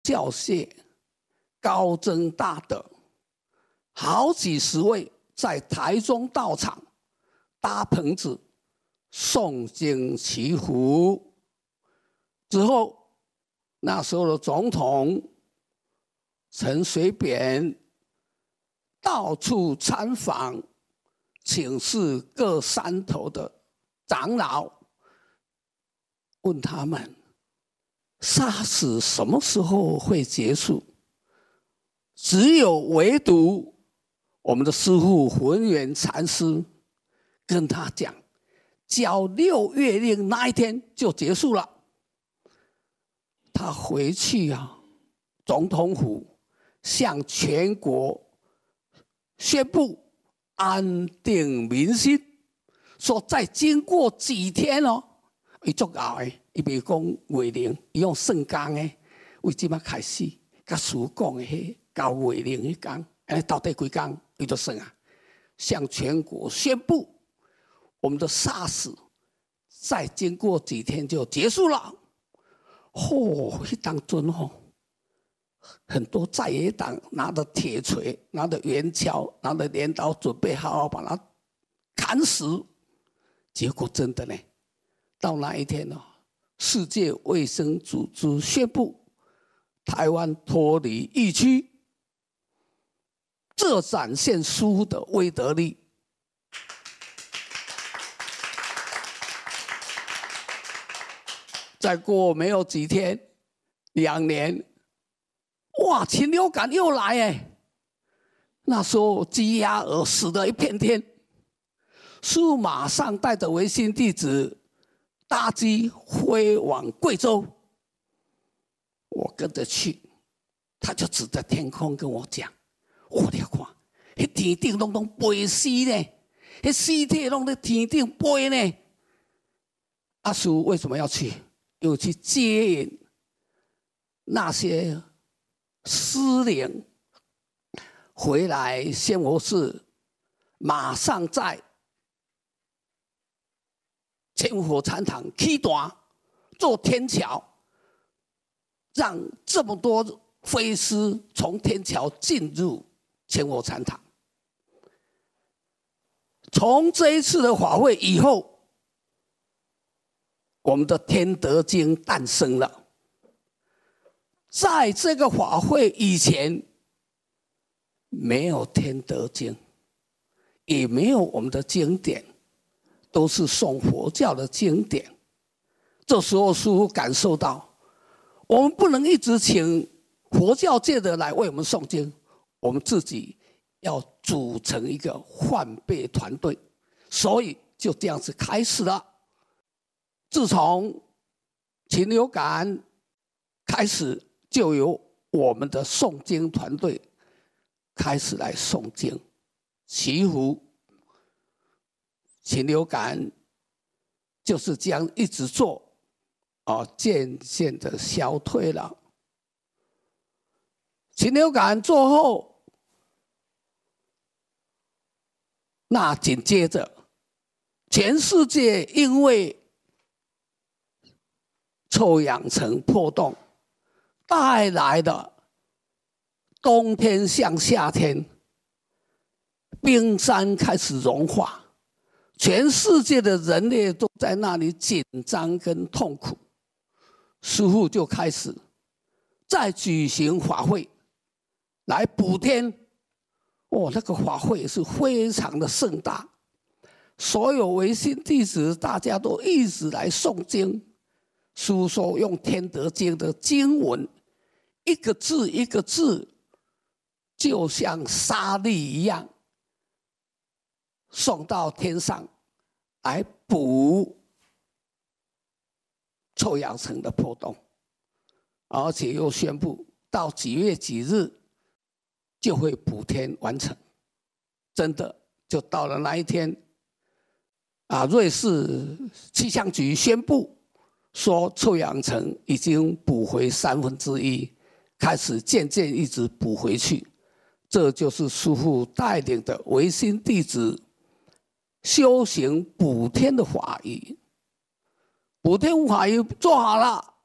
教谢高僧大德，好几十位在台中道场搭棚子诵经祈福。之后，那时候的总统陈水扁到处参访，请示各山头的长老，问他们SARS 什么时候会结束？只有唯独我们的师父弘源禅师跟他讲，交6月令那一天就结束了。他回去总统府向全国宣布安定民心，说再经过几天他足熬的，他不是说月令，他用算工的，为这么开始，跟师父讲的到月令那天，到底几天，他就算向全国宣布，我们的 SARS 再经过几天就结束了。那当阵很多在野党拿着铁锤、拿着圆锹、拿着镰刀，准备好好把它砍死。结果真的呢，到那一天世界卫生组织宣布台湾脱离疫区，这展现师父的威德力。再过没有几天，2年，哇，禽流感又来哎！那时候鸡鸭鹅死得一片天，师父马上带着维新弟子搭机飞往贵州，我跟着去，他就指着天空跟我讲：“你看，那天顶拢飞死呢，那尸体拢在天顶飞呢。”师父为什么要去？又去接引那些尸灵回来仙佛寺，马上在千佛禅堂起大做天桥，让这么多飞尸从天桥进入千佛禅堂。从这一次的法会以后，我们的天德经诞生了。在这个法会以前，没有天德经，也没有我们的经典，都是诵佛教的经典。这时候师父感受到，我们不能一直请佛教界的来为我们诵经，我们自己要组成一个换备团队，所以就这样子开始了。自从禽流感开始，就由我们的诵经团队开始来诵经祈福。禽流感就是这样一直做，渐渐的消退了。禽流感做后，那紧接着全世界因为臭氧层破洞带来的冬天像夏天，冰山开始融化，全世界的人类都在那里紧张跟痛苦。师父就开始再举行法会来补天。那个法会是非常的盛大，所有维新弟子大家都一直来诵经。师父说，用天德经的经文，一个字一个字，就像沙粒一样，送到天上来补臭氧层的破洞，而且又宣布到几月几日就会补天完成。真的就到了那一天，瑞士气象局宣布说臭氧层已经补回1/3，开始渐渐一直补回去。这就是师父带领的维新弟子修行补天的法仪。补天法仪做好了，